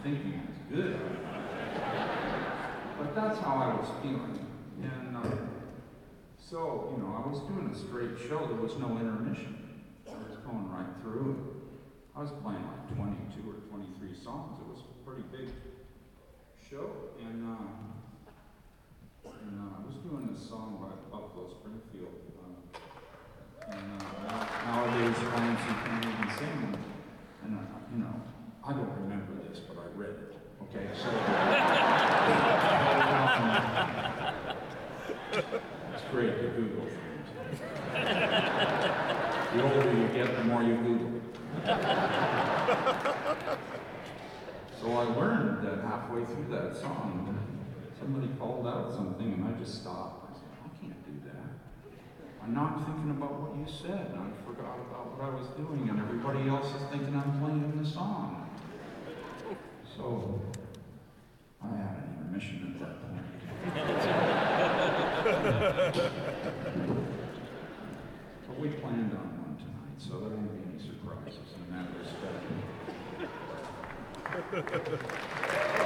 thinking is good. But that's how I was feeling. And so, you know, I was doing a straight show. There was no intermission. I was going right through. I was playing like 22 or 23 songs. It was a pretty big show. And I was doing this song by Buffalo Springfield. Nowadays, clients you can't even sing. And, you know, I don't remember this, but I read it. Okay, so. It's great to Google things. The older you get, the more you Google. So I learned that halfway through that song, somebody called out something and I just stopped. I said, I can't do that. I'm not thinking about what you said, and I forgot about what I was doing, and everybody else is thinking I'm playing the song. So I had an intermission at that point. But we planned on one tonight, so there won't be any surprises in that respect.